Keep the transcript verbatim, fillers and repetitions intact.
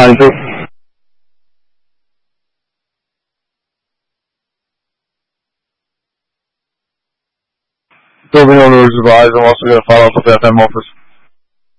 ninety-two. Still being able to advise. I'm also going to follow up with the F M office.